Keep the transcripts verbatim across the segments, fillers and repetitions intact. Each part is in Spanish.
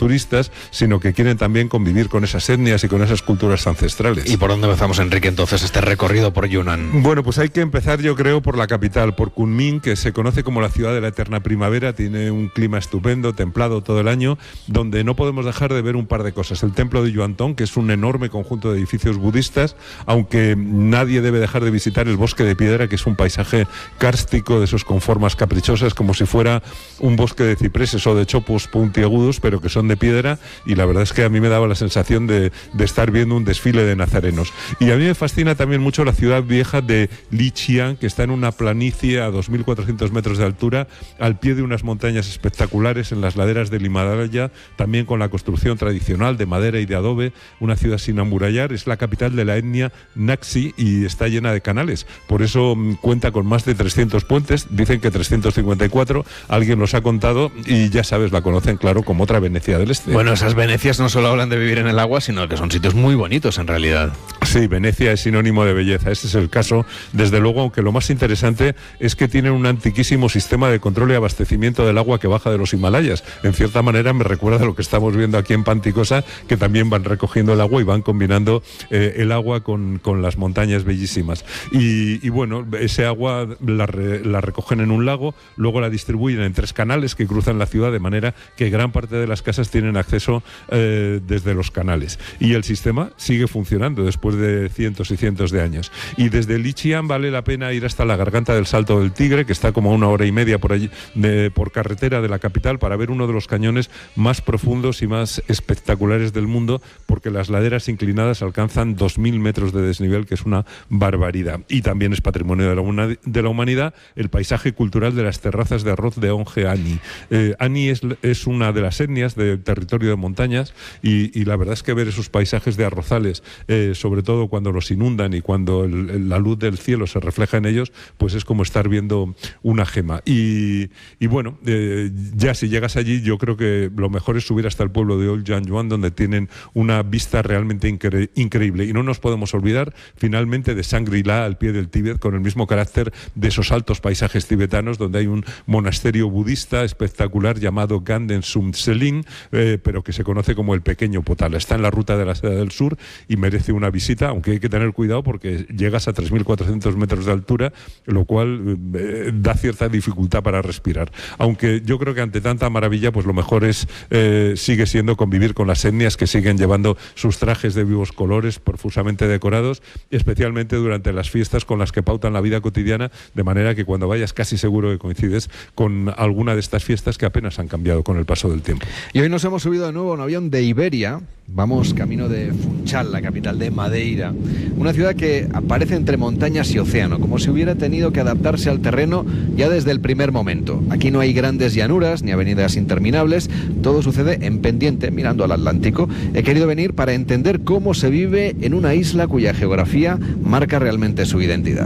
turistas, sino que quieren también convivir con esas etnias y con esas culturas ancestrales. ¿Y por dónde empezamos, Enrique, entonces, este recorrido por Yunnan? Bueno, pues hay que empezar, yo creo, por la capital, por Kunming, que se conoce como la ciudad de la eterna primavera. Tiene un clima estupendo, templado todo el año, donde no podemos dejar de ver un par de cosas. El templo de Yuantong, que es un enorme conjunto de edificios budistas, aunque nadie debe dejar de visitar el bosque de piedra, que es un paisaje kárstico, de esos con formas caprichosas, como si fuera un bosque de cipreses o de chopos puntiagudos, pero que son de piedra, y la verdad es que a mí me daba la sensación de, de estar viendo un desfile de nazarenos. Y a mí me fascina también mucho la ciudad vieja de Lijiang, que está en una planicie a dos mil cuatrocientos metros de altura, al pie de unas montañas espectaculares en las laderas del Himalaya, también con la construcción tradicional de madera y de adobe, una ciudad sin amurallar. Es la capital de la etnia Naxi y está llena de canales, por eso mm, cuenta con más de trescientos puentes, dicen que trescientos cincuenta y cuatro, alguien los ha contado y ya sabes, la conocen, claro, como otra Venecia del Este. Bueno, esas Venecias no solo hablan de vivir en el agua, sino que son sitios muy bonitos en realidad. Sí, Venecia es sinónimo de belleza, este es el caso, desde luego, aunque lo más interesante es que tienen un antiquísimo sistema de control y abastecimiento del agua que baja de los Himalayas. En cierta manera me recuerda a lo que estamos viendo aquí en Panticosa, que también van recogiendo el agua y van combinando eh, el agua con, con las montañas bellísimas. Y, y bueno, ese agua la, re, la recogen en un lago, luego la distribuyen en tres canales que cruzan la ciudad, de manera que gran parte de las casas tienen acceso eh, desde los canales. Y el sistema sigue funcionando después de cientos y cientos de años. Y desde Lijiang vale la pena ir hasta la garganta del Salto del Tigre, que está como a una hora y media por allí, de, por carretera de la capital, para ver uno de los cañones más profundos y más espectaculares del mundo, porque las laderas inclinadas alcanzan dos mil metros de desnivel, que es una barbaridad. Y también es patrimonio de la, una, de la humanidad el paisaje cultural de las terrazas de arroz de Onge Ani. Eh, Ani es, es una de las etnias del territorio de montañas y, y la verdad es que ver esos paisajes de arrozales, eh, sobre todo cuando los inundan y cuando el, el, la luz del cielo se refleja en ellos, pues es como estar viendo una gema. Y, y bueno, eh, ya si llegas allí, yo creo que lo mejor es subir hasta el pueblo de Oljanyuan, donde tienen una vista realmente incre- increíble. Y no nos podemos olvidar, finalmente, de Shangri-La, al pie del Tíbet, con el mismo carácter de esos altos paisajes tibetanos, donde hay un monasterio budista espectacular llamado Ganden Sumtselin, eh, pero que se conoce como el Pequeño Potala. Está en la ruta de la Seda del Sur y merece una visita, aunque hay que tener cuidado porque llegas a tres mil cuatrocientos metros de altura, lo cual eh, da cierta dificultad para respirar. Aunque yo creo que ante tanta maravilla, pues lo mejor es eh, sigue siendo convivir con las etnias que siguen llevando sus trajes de vivos colores profusamente decorados, especialmente durante las fiestas con las que pautan la vida cotidiana, de manera que cuando vayas casi seguro que coincides con alguna de estas fiestas que apenas han cambiado con el paso del tiempo. Y hoy nos hemos subido de nuevo a un avión de Iberia. Vamos camino de Funchal, la capital de Madeira, una ciudad que aparece entre montañas y océano, como si hubiera tenido que adaptarse al terreno ya desde el primer momento. Aquí no hay grandes llanuras ni avenidas interminables, todo sucede en pendiente, mirando al Atlántico. He querido venir para entender cómo se vive en una isla cuya geografía marca realmente su identidad.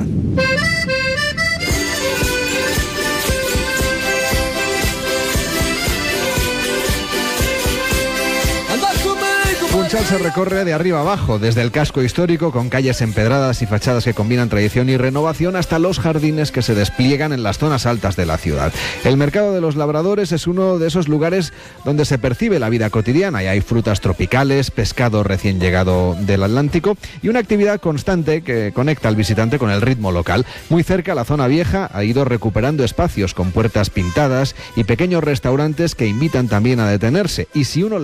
Funchal se recorre de arriba abajo, desde el casco histórico con calles empedradas y fachadas que combinan tradición y renovación hasta los jardines que se despliegan en las zonas altas de la ciudad. El mercado de los labradores es uno de esos lugares donde se percibe la vida cotidiana y hay frutas tropicales, pescado recién llegado del Atlántico y una actividad constante que conecta al visitante con el ritmo local. Muy cerca, la zona vieja ha ido recuperando espacios con puertas pintadas y pequeños restaurantes que invitan también a detenerse. Y si uno